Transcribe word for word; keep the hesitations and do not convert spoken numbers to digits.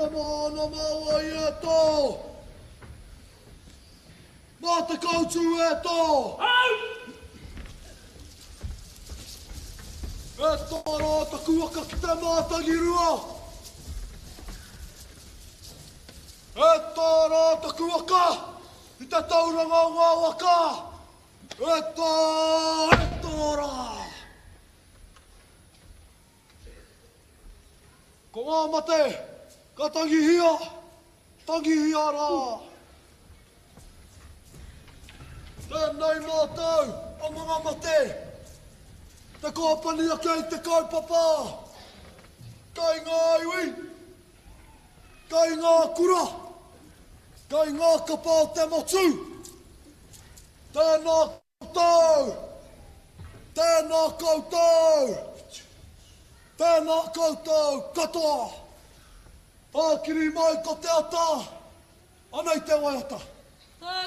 moana maua i e tō. Mā te kautu e tō. E tōra ta kuaka ki te mātangi rua. E tōra ta kuaka i te tauranga ngā waka. E tō, e tōra. Ko ngā mate, ka tangi hia, tangi hia rā. Tēnei mātou, o mga mate, te kōpani a kei te kaupapa, kei ngā iwi, kei ngā kura, kei ngā kapa o te motu, tēnā koutou, tēnā koutou, tēnā koutou katoa, ākiri mai ko te ata, anei te waiata.